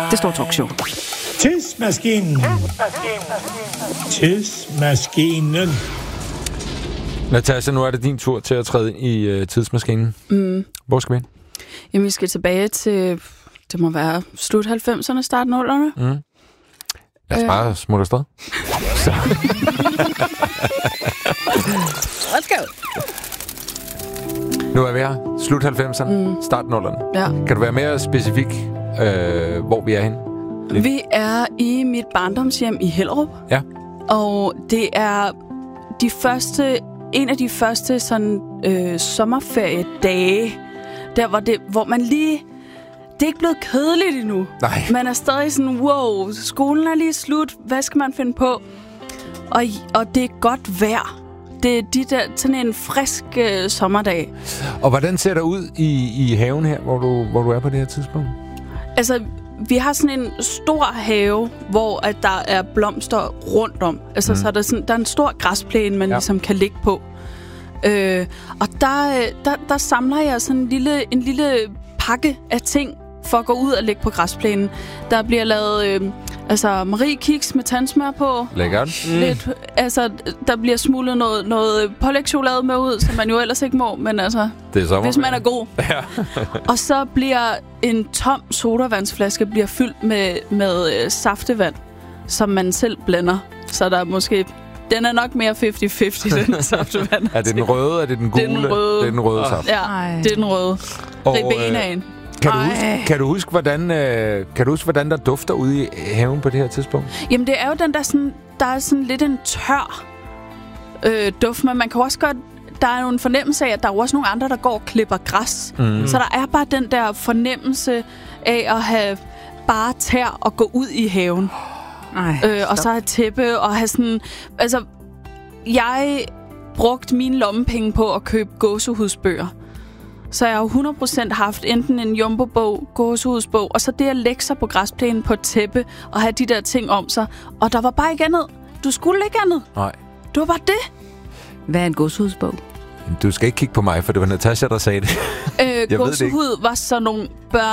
Det store talkshow. Tidsmaskinen. Tidsmaskinen. Natasha, nu er det din tur til at træde ind i tidsmaskinen. Hvor skal vi hen? Jamen, vi skal tilbage til, det må være slut 90'erne, start 0'erne. Lad os bare smutte afsted. Let's go. Nu er vi her. Slut 90'erne, start 0'erne. Ja. Kan du være mere specifik, hvor vi er henne? Vi er i mit barndomshjem i Hellerup. Ja. Og det er en af de første sådan, sommerferiedage, der hvor man lige... Det er ikke blevet kedeligt endnu. Nej. Man er stadig sådan, wow, skolen er lige slut. Hvad skal man finde på? Og det er godt vejr. Det er sådan en frisk sommerdag. Og hvordan ser det ud i haven her, hvor du er på det her tidspunkt? Altså, vi har sådan en stor have, hvor at der er blomster rundt om. Altså, så er der er en stor græsplæne, man ligesom kan ligge på. Og der samler jeg sådan en lille pakke af ting for at gå ud og ligge på græsplænen. Der bliver lavet Marie Kiks med tandsmør på. Lækkert. Lidt, der bliver smuglet noget pålægtschokolade med ud, som man jo ellers ikke må, men altså, hvis man er god. Ja. Og så bliver en tom sodavandsflaske bliver fyldt med saftevand, som man selv blender. Så der er måske... Den er nok mere 50-50, den saftevand. Er det den røde, er det den gule? Det er den røde saft. Ja, det er den røde. Ribenaen. Kan du huske, hvordan der dufter ude i haven på det her tidspunkt? Jamen, det er jo den, der er sådan lidt en tør duft, men man kan også godt... Der er jo en fornemmelse af, at der er også nogle andre, der går og klipper græs. Så der er bare den der fornemmelse af at have bare tær og gå ud i haven. Og så have tæppe og have sådan... Altså, jeg brugte mine lommepenge på at købe gåsehudsbøger. Så jeg har jo 100% haft enten en jumbo-bog, gåsehudsbog, og så det at lægge sig på græsplænen på et tæppe og have de der ting om sig. Og der var bare ikke andet. Du skulle ikke andet. Nej. Det var bare det. Hvad er en gåsehudsbog? Du skal ikke kigge på mig, for det var Natasha, der sagde det. Gåsehud var sådan nogle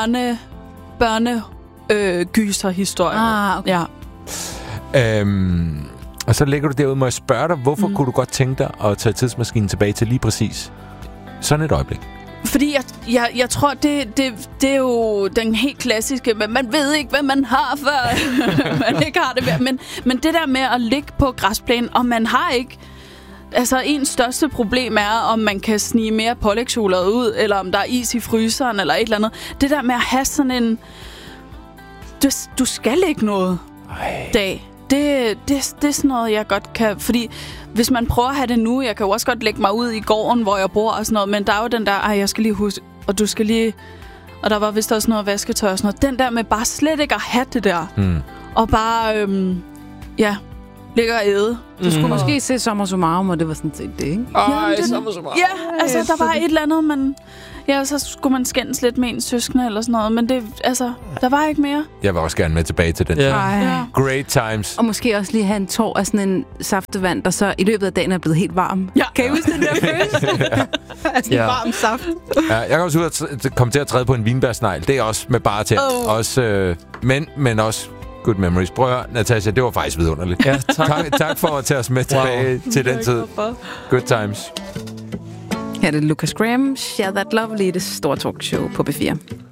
gyserhistorier. Okay. Ja. Og så ligger du derude, må jeg spørge dig, hvorfor kunne du godt tænke dig at tage tidsmaskinen tilbage til lige præcis sådan et øjeblik? Fordi jeg tror, det er jo den helt klassiske, men man ved ikke, hvad man har, før man ikke har det mere. Men det der med at ligge på græsplænen, og man har ikke... Altså, ens største problem er, om man kan snige mere pålægtschokolade ud, eller om der er is i fryseren, eller et eller andet. Det der med at have sådan en... Du skal ikke noget dag. Det er sådan noget, jeg godt kan... Fordi hvis man prøver at have det nu, jeg kan jo også godt lægge mig ud i gården, hvor jeg bor og sådan noget, men der er jo den der, jeg skal lige huske, og du skal lige... Og der var vist også noget vasketøj og sådan noget. Den der med bare slet ikke at have det der. Og bare, ligge og æde. Du skulle måske se SommerSummarum, og det var sådan set det, ikke? SommerSummarum. Ja, altså der var et eller andet, men... Ja, så skulle man skændes lidt med ens søskende eller sådan noget, men det, altså, der var ikke mere. Jeg vil også gerne med tilbage til den. Ja. Great times. Og måske også lige have en tår af sådan en saftevand, der så i løbet af dagen er blevet helt varm. Ja. Kan I huske den der følelse? Altså varm saft. Ja, jeg kan også ud at komme til at træde på en vinbærsnegl. Det er også med bare tæt. Også, men også good memories. Prøv at høre, Natasha, det var faktisk vidunderligt. Ja, tak for at tage os med tilbage til den tid. Good times. Her er det Lucas Graham, Share That Lovely, det store talkshow på B4.